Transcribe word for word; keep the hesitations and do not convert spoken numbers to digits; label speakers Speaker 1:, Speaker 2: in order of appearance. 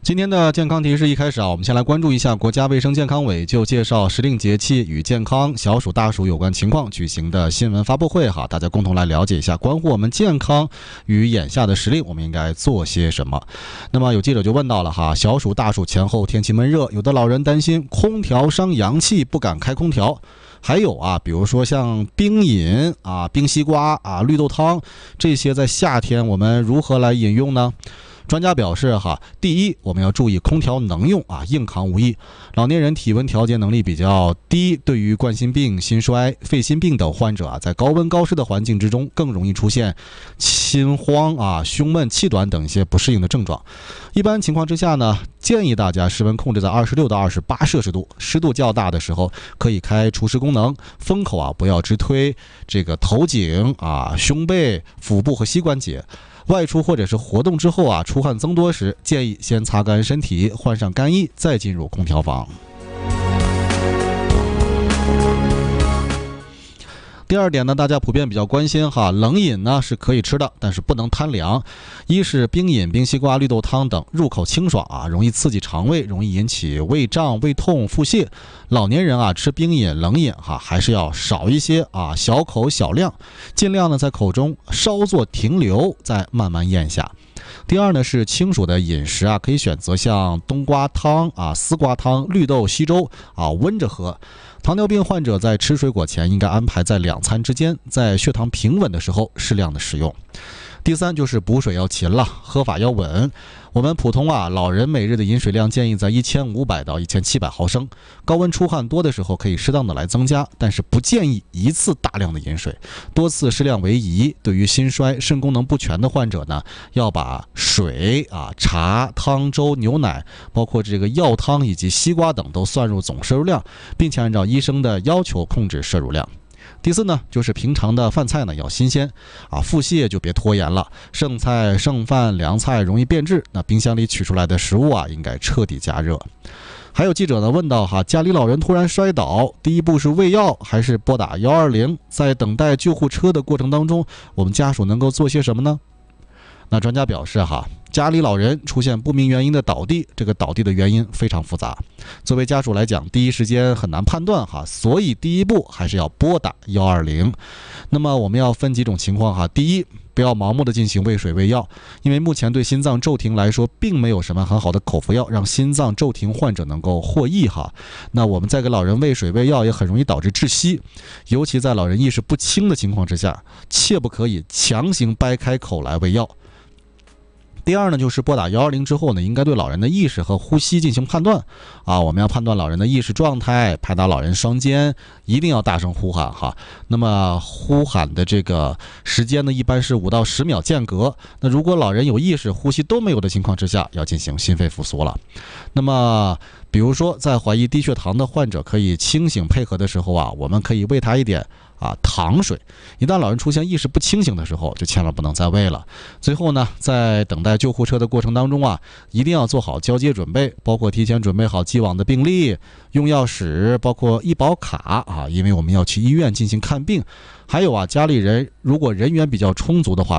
Speaker 1: 今天的健康提示一开始啊，我们先来关注一下国家卫生健康委就介绍时令节气与健康小暑大暑有关情况举行的新闻发布会哈，大家共同来了解一下关乎我们健康与眼下的时令我们应该做些什么。那么有记者就问到了哈，小暑大暑前后天气闷热，有的老人担心空调伤阳气，不敢开空调。还有啊，比如说像冰饮啊、冰西瓜啊、绿豆汤这些，在夏天我们如何来饮用呢？专家表示哈，第一，我们要注意空调能用啊，硬扛无益。老年人体温调节能力比较低，对于冠心病、心衰、肺心病等患者啊，在高温高湿的环境之中，更容易出现心慌啊、胸闷、气短等一些不适应的症状。一般情况之下呢，建议大家室温控制在二十六到二十八摄氏度，湿度较大的时候可以开除湿功能，风口啊不要直推这个头颈啊、胸背、腹部和膝关节。外出或者是活动之后啊，出汗增多时，建议先擦干身体，换上干衣，再进入空调房。第二点呢，大家普遍比较关心哈，冷饮呢是可以吃的，但是不能贪凉。一是冰饮、冰西瓜、绿豆汤等入口清爽啊，容易刺激肠胃，容易引起胃胀、胃痛、腹泻。老年人啊吃冰饮、冷饮哈，还是要少一些啊，小口小量，尽量呢在口中稍作停留，再慢慢咽下。第二呢是清暑的饮食啊，可以选择像冬瓜汤啊、丝瓜汤、绿豆稀粥啊，温着喝。糖尿病患者在吃水果前应该安排在两餐之间，在血糖平稳的时候适量的食用。第三就是补水要勤了，喝法要稳。我们普通啊老人每日的饮水量建议在一千五百到一千七百毫升，高温出汗多的时候可以适当的来增加，但是不建议一次大量的饮水，多次适量为宜。对于心衰、肾功能不全的患者呢，要把水啊、茶、汤、粥、牛奶，包括这个药汤以及西瓜等都算入总摄入量，并且按照医生的要求控制摄入量。第四呢，就是平常的饭菜呢要新鲜啊，腹泻就别拖延了。剩菜、剩饭、凉菜容易变质，那冰箱里取出来的食物啊，应该彻底加热。还有记者呢问到哈，家里老人突然摔倒，第一步是喂药还是拨打一二零？在等待救护车的过程当中，我们家属能够做些什么呢？那专家表示哈，家里老人出现不明原因的倒地，这个倒地的原因非常复杂，作为家属来讲，第一时间很难判断哈，所以第一步还是要拨打一二零。那么我们要分几种情况哈，第一，不要盲目的进行喂水喂药，因为目前对心脏骤停来说，并没有什么很好的口服药让心脏骤停患者能够获益哈。那我们再给老人喂水喂药，也很容易导致窒息，尤其在老人意识不清的情况之下，切不可以强行掰开口来喂药。第二呢，就是拨打一二零之后呢，应该对老人的意识和呼吸进行判断啊，我们要判断老人的意识状态，拍打老人双肩，一定要大声呼喊哈。那么呼喊的这个时间呢，一般是五到十秒间隔。那如果老人有意识，呼吸都没有的情况之下，要进行心肺复苏了。那么比如说在怀疑低血糖的患者可以清醒配合的时候啊，我们可以喂他一点啊糖水。一旦老人出现意识不清醒的时候，就千万不能再喂了。最后呢，在等待救护车的过程当中啊，一定要做好交接准备，包括提前准备好既往的病历、用药史，包括医保卡啊，因为我们要去医院进行看病。还有啊，家里人如果人员比较充足的话，